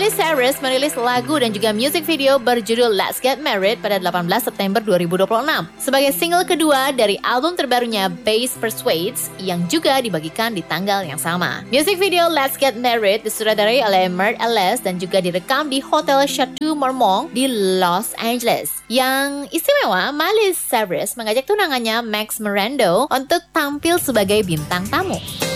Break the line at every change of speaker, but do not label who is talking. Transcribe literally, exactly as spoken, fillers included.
Miley Cyrus merilis lagu dan juga music video berjudul Let's Get Married pada delapan belas September dua ribu dua puluh enam sebagai single kedua dari album terbarunya Bass Persuades yang juga dibagikan di tanggal yang sama. Music video Let's Get Married disutradarai oleh Mert Ellis dan juga direkam di Hotel Chateau Marmont di Los Angeles. Yang istimewa, Miley Cyrus mengajak tunangannya Max Miranda untuk tampil sebagai bintang tamu.